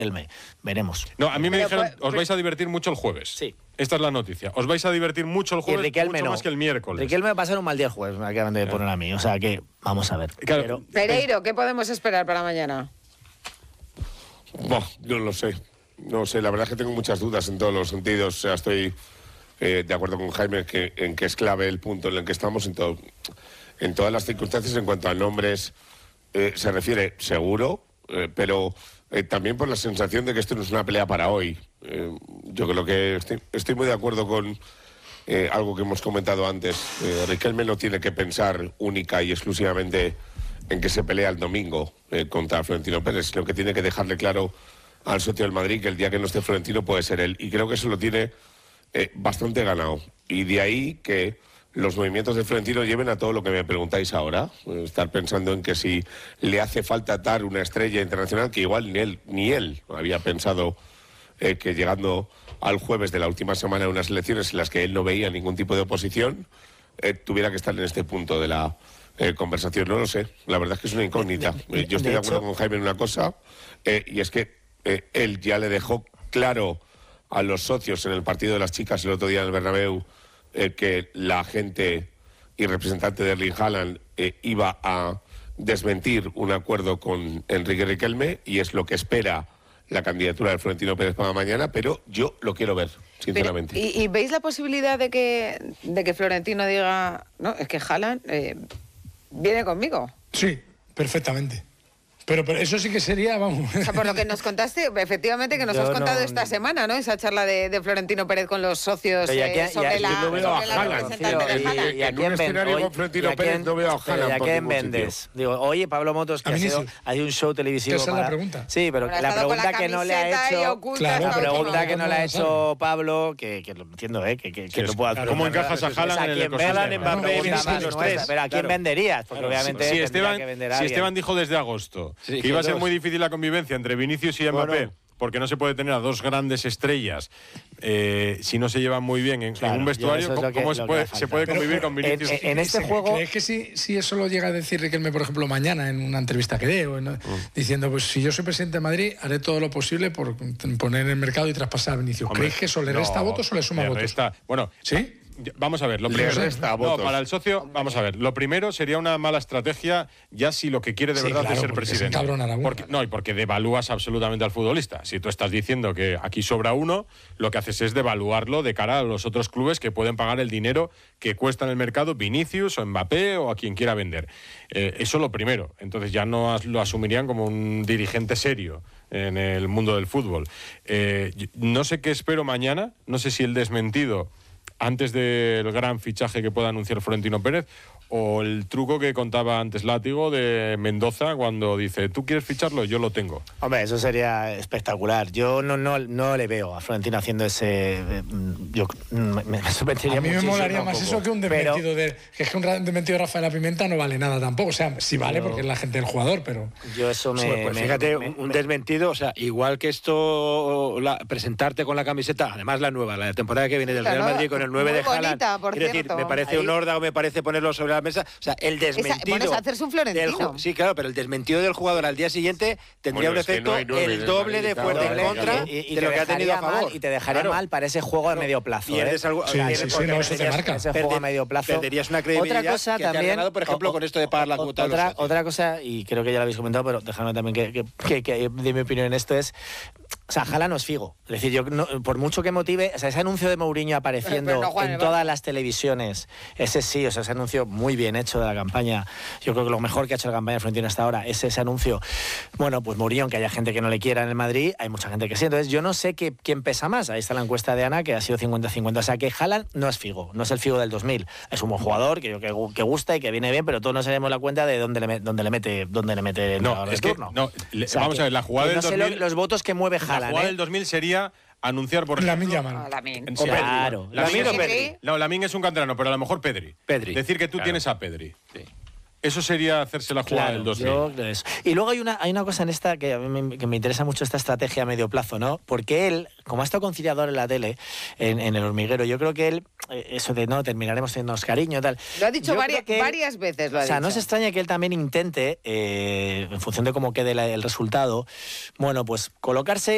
Riquelme. Veremos. No, a mí me dijeron, os vais a divertir mucho el jueves. Sí. Esta es la noticia. Os vais a divertir mucho el jueves, mucho más que el miércoles. Riquelme va a pasar un mal día el jueves, me acaban de poner a mí. O sea que, vamos a ver. Claro. Pereiro, ¿qué podemos esperar para mañana? No lo sé. No sé, la verdad es que tengo muchas dudas en todos los sentidos. O sea, estoy de acuerdo con Jaime en que es clave el punto en el que estamos en todas las circunstancias. En cuanto a nombres se refiere, seguro, pero también por la sensación de que esto no es una pelea para hoy. Yo creo que estoy muy de acuerdo con algo que hemos comentado antes. Riquelme no tiene que pensar única y exclusivamente en que se pelea el domingo contra Florentino Pérez, sino que tiene que dejarle claro al socio del Madrid que el día que no esté Florentino puede ser él. Y creo que eso lo tiene bastante ganado. Y de ahí que los movimientos de Florentino lleven a todo lo que me preguntáis ahora. Estar pensando en que si le hace falta dar una estrella internacional, que igual ni él había pensado que llegando al jueves de la última semana de unas elecciones en las que él no veía ningún tipo de oposición, tuviera que estar en este punto de la conversación. No lo sé. La verdad es que es una incógnita. Yo estoy de acuerdo con Jaime en una cosa, y es que él ya le dejó claro a los socios en el partido de las chicas el otro día en el Bernabéu que la gente y representante de Erling Haaland iba a desmentir un acuerdo con Enrique Riquelme, y es lo que espera la candidatura de Florentino Pérez para mañana, pero yo lo quiero ver, sinceramente. ¿Y veis la posibilidad de que Florentino diga, no, es que Haaland viene conmigo? Sí, perfectamente. Pero eso sí que sería, vamos... O sea, por lo que nos contaste, efectivamente, que nos has contado esta semana, ¿no? Esa charla de Florentino Pérez con los socios sobre la representante de Haaland. ¿Y a quién vendes? Digo, oye, Pablo Motos, que hay un show televisivo. Esa es la pregunta. Sí, pero la pregunta que no le ha hecho... La pregunta que no le ha hecho Pablo, que lo entiendo, que lo pueda hacer. ¿Cómo encajas a Haaland en el ecosistema? Pero ¿a quién venderías? Porque obviamente tendría que vender a alguien. Si Esteban dijo desde agosto que iba a ser muy difícil la convivencia entre Vinicius y Mbappé, porque no se puede tener a dos grandes estrellas si no se llevan muy bien en un vestuario. ¿Cómo se puede convivir con Vinicius? En este juego... ¿Crees que si eso lo llega a decir Riquelme, por ejemplo, mañana en una entrevista que dé, diciendo, pues si yo soy presidente de Madrid, haré todo lo posible por poner en el mercado y traspasar a Vinicius? ¿Crees que eso le resta votos o le suma votos? Bueno, ¿sí? Vamos a ver, lo primero, para el socio, vamos a ver, lo primero sería una mala estrategia ya si lo que quiere de verdad es ser presidente. Porque devalúas absolutamente al futbolista. Si tú estás diciendo que aquí sobra uno, lo que haces es devaluarlo de cara a los otros clubes que pueden pagar el dinero que cuesta en el mercado Vinicius o Mbappé o a quien quiera vender. Eso lo primero. Entonces ya no lo asumirían como un dirigente serio en el mundo del fútbol. No sé qué espero mañana, no sé si el desmentido antes del gran fichaje que pueda anunciar Florentino Pérez, o el truco que contaba antes Látigo de Mendoza cuando dice, ¿tú quieres ficharlo? Yo lo tengo. Hombre, eso sería espectacular. Yo no le veo a Florentino haciendo ese... me sorprendería muchísimo. A mí me molaría más eso que un desmentido que es que un desmentido de Rafael La Pimienta no vale nada tampoco. O sea, sí vale porque es la gente del jugador, pero... Yo eso fíjate, un desmentido, o sea, igual que esto, presentarte con la camiseta, además la nueva, la temporada que viene del Real Madrid con el 9 de Haaland. Es decir, me parece un órdago, me parece ponerlo sobre la mesa. O sea, el desmentido... es hacerse un Florentino. Sí, claro, pero el desmentido del jugador al día siguiente tendría un efecto el doble de fuerte en contra de lo que ha tenido a favor. Y te dejaría mal para ese juego a medio plazo. Pierdes algo... eso te marca. Ese juego a medio plazo. Perderías una credibilidad otra cosa que también, te ha ganado, por ejemplo, con esto de pagar la cuota. Otra cosa, y creo que ya lo habéis comentado, pero dejadme también que de mi opinión en esto es... O sea, Haaland no es Figo. Es decir, yo por mucho que motive, o sea, ese anuncio de Mourinho apareciendo en todas las televisiones, ese sí, o sea, ese anuncio muy bien hecho de la campaña. Yo creo que lo mejor que ha hecho la campaña de Florentino hasta ahora es ese anuncio. Bueno, pues Mourinho, que haya gente que no le quiera en el Madrid, hay mucha gente que sí. Entonces, yo no sé quién pesa más. Ahí está la encuesta de Ana, que ha sido 50-50. O sea, que Haaland no es Figo, no es el Figo del 2000. Es un buen jugador, que gusta y que viene bien, pero todos nos daremos la cuenta de dónde le mete el turno. Vamos a ver, la jugada del 2000... los votos que mueve Haaland. La jugada del 2000 sería anunciar, por ejemplo... Lamine. Claro. ¿Lamine o Pedri? No, Lamine es un canterano, pero a lo mejor Pedri. Decir que tú tienes a Pedri. Sí. Eso sería hacerse la jugada del 2000. Y luego hay una cosa en esta que a mí me interesa mucho, esta estrategia a medio plazo, ¿no? Porque él, como ha estado conciliador en la tele, en El Hormiguero, yo creo que él, eso de no, terminaremos teniéndonos cariño y tal... Lo ha dicho varias veces, O sea, no se extraña que él también intente, en función de cómo quede el resultado, bueno, pues colocarse